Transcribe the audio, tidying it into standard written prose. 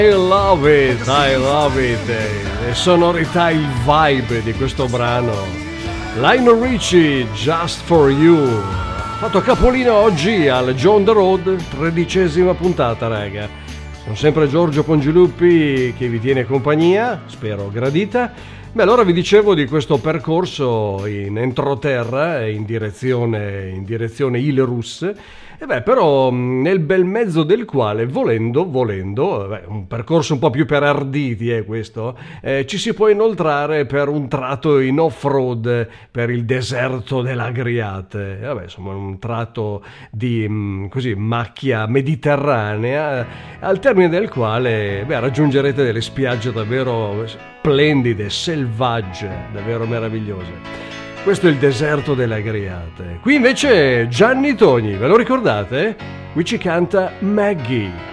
I love it, le sonorità, il vibe di questo brano. Lionel Richie, Just For You, fatto capolino oggi al John the Road, 13ª puntata, raga. Sono sempre Giorgio Pongiluppi che vi tiene compagnia, spero gradita. Beh, allora vi dicevo di questo percorso in entroterra in direzione Ile Russe. E beh, però nel bel mezzo del quale, volendo, un percorso un po' più per arditi è questo, ci si può inoltrare per un tratto in off-road per il deserto dell'Agriate. Vabbè, insomma, un tratto di così macchia mediterranea, al termine del quale raggiungerete delle spiagge davvero splendide, selvagge, davvero meravigliose. Questo è il deserto delle Agriate. Qui invece Gianni Togni, ve lo ricordate? Qui ci canta Maggie.